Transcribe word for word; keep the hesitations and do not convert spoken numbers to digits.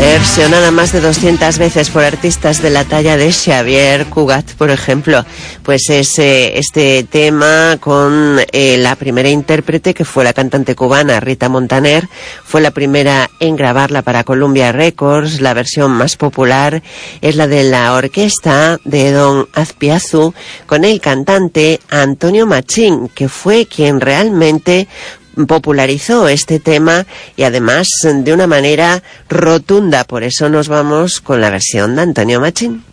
versionada más de doscientas veces por artistas de la talla de Xavier Cugat, por ejemplo. Pues es eh, este tema con eh, la primera intérprete, que fue la cantante cubana Rita Montaner. Fue la primera en grabarla para Columbia Records. La versión más popular es la de la orquesta de Don Azpiazu, con el cantante Antonio Machín, que fue quien realmente popularizó este tema, y además de una manera rotunda. Por eso nos vamos con la versión de Antonio Machín.